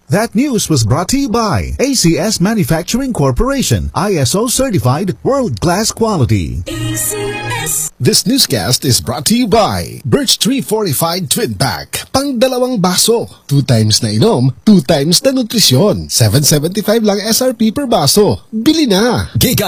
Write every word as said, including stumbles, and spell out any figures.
That news was brought to you by A C S Manufacturing Corporation, I S O certified world-class quality. A C S. This newscast is brought to you by Birch Tree Fortified Twin Pack. Pang dalawang baso. Two times na inom, two times na nutrisyon. seven seventy-five lang S R P per baso. Bili na! Giga